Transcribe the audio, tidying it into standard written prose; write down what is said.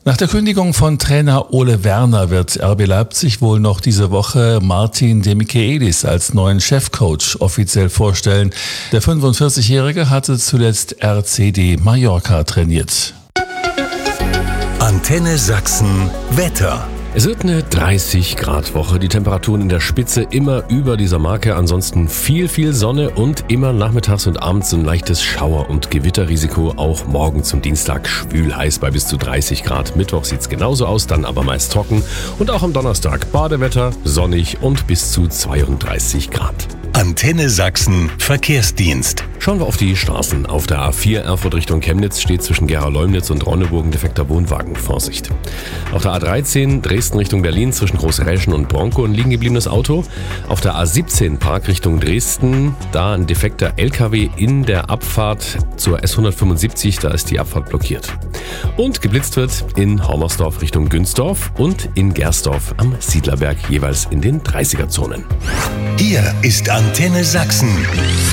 Nach der Kündigung von Trainer Ole Werner wird RB Leipzig wohl noch diese Woche Martin de Michaelis als neuen Chefcoach offiziell vorstellen. Der 45-Jährige hatte zuletzt RCD Mallorca trainiert. Antenne Sachsen Wetter. Es wird eine 30-Grad-Woche, die Temperaturen in der Spitze immer über dieser Marke, ansonsten viel Sonne und immer nachmittags und abends ein leichtes Schauer- und Gewitterrisiko, auch morgen zum Dienstag schwül heiß bei bis zu 30 Grad. Mittwoch sieht's genauso aus, dann aber meist trocken und auch am Donnerstag Badewetter, sonnig und bis zu 32 Grad. Antenne Sachsen Verkehrsdienst. Schauen wir auf die Straßen. Auf der A4 Erfurt Richtung Chemnitz steht zwischen Gera-Leumnitz und Ronneburg ein defekter Wohnwagen. Vorsicht. Auf der A13 Dresden Richtung Berlin zwischen Großräschen und Bronco ein liegen gebliebenes Auto. Auf der A17 Park Richtung Dresden, da ein defekter LKW in der Abfahrt zur S175, da ist die Abfahrt blockiert. Und geblitzt wird in Hormersdorf Richtung Günzdorf und in Gersdorf am Siedlerberg jeweils in den 30er-Zonen. Hier ist Antenne Sachsen.